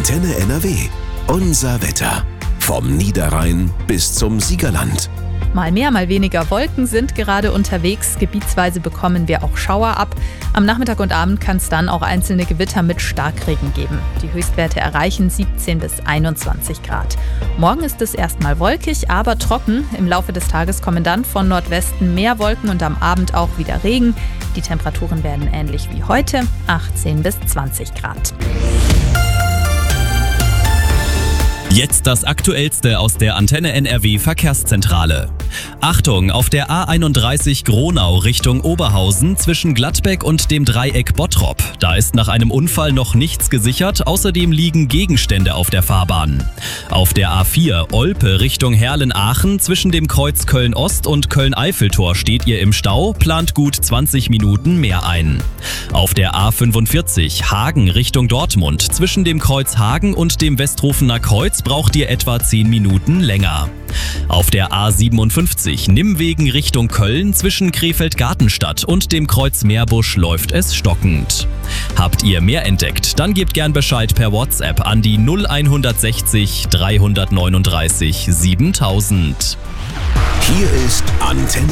Antenne NRW. Unser Wetter. Vom Niederrhein bis zum Siegerland. Mal mehr, mal weniger Wolken sind gerade unterwegs. Gebietsweise bekommen wir auch Schauer ab. Am Nachmittag und Abend kann es dann auch einzelne Gewitter mit Starkregen geben. Die Höchstwerte erreichen 17 bis 21 Grad. Morgen ist es erstmal wolkig, aber trocken. Im Laufe des Tages kommen dann von Nordwesten mehr Wolken und am Abend auch wieder Regen. Die Temperaturen werden ähnlich wie heute, 18 bis 20 Grad. Jetzt das Aktuellste aus der Antenne NRW Verkehrszentrale. Achtung, auf der A31 Gronau Richtung Oberhausen zwischen Gladbeck und dem Dreieck Bottrop. Da ist nach einem Unfall noch nichts gesichert, außerdem liegen Gegenstände auf der Fahrbahn. Auf der A4 Olpe Richtung Herlen-Aachen zwischen dem Kreuz Köln-Ost und Köln-Eiffeltor steht ihr im Stau, plant gut 20 Minuten mehr ein. Auf der A45 Hagen Richtung Dortmund zwischen dem Kreuz Hagen und dem Westrofener Kreuz braucht ihr etwa 10 Minuten länger. Auf der A57 Nimmwegen Richtung Köln zwischen Krefeld-Gartenstadt und dem Kreuz Meerbusch läuft es stockend. Habt ihr mehr entdeckt? Dann gebt gern Bescheid per WhatsApp an die 0160 339 7000. Hier ist Antenne